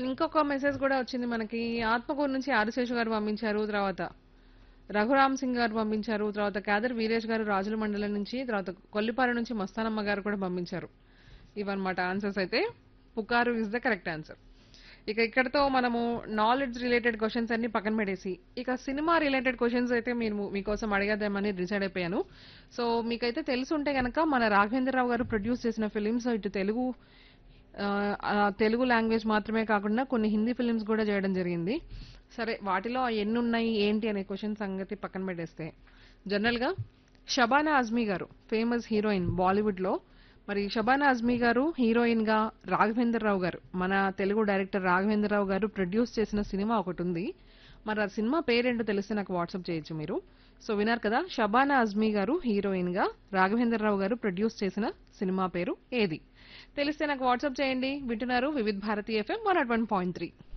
ఇంకొక మెసేజ్ కూడా వచ్చింది మనకి. ఆత్మకూరు నుంచి ఆదిశేషు గారు పంపించారు. తర్వాత రఘురామ్ సింగ్ గారు పంపించారు. తర్వాత కాదర్ వీరేష్ గారు రాజుల మండలం నుంచి, తర్వాత కొల్లిపార నుంచి మస్తానమ్మ గారు కూడా పంపించారు. ఇవన్నమాట ఆన్సర్స్ అయితే. పుకారు ఇస్ ద కరెక్ట్ ఆన్సర్. ఇక ఇక్కడతో మనము నాలెడ్జ్ రిలేటెడ్ క్వశ్చన్స్ అన్ని పక్కన పెట్టేసి ఇక సినిమా రిలేటెడ్ క్వశ్చన్స్ అయితే మీకోసం అడిగేద్దామని డిసైడ్ అయిపోయాను. సో మీకైతే తెలుసుంటే గనక మన రాఘవేంద్రరావు గారు ప్రొడ్యూస్ చేసిన ఫిలిమ్స్ ఇటు తెలుగు తెలుగు లాంగ్వేజ్ మాత్రమే కాకుండా కొన్ని హిందీ ఫిలిమ్స్ కూడా చేయడం జరిగింది. సరే వాటిలో ఎన్ని ఉన్నాయి ఏంటి అనే క్వశ్చన్ సంగతి పక్కన పెట్టేస్తే జనరల్ గా షబానా అజ్మీ గారు ఫేమస్ హీరోయిన్ బాలీవుడ్ లో. మరి షబానా అజ్మీ గారు హీరోయిన్ గా రాఘవేంద్రరావు గారు మన తెలుగు డైరెక్టర్ రాఘవేంద్రరావు గారు ప్రొడ్యూస్ చేసిన సినిమా ఒకటి ఉంది. మరి ఆ సినిమా పేరేంటో తెలిస్తే నాకు వాట్సాప్ చేయొచ్చు మీరు. సో విన్నారు కదా, షబానా అజ్మీ గారు హీరోయిన్ గా రాఘవేంద్రరావు గారు ప్రొడ్యూస్ చేసిన సినిమా పేరు ఏది తెలిస్తే నాకు వాట్సాప్ చేయండి. వింటున్నారు వివిధ్ భారతి ఎఫ్ఎం 101.3.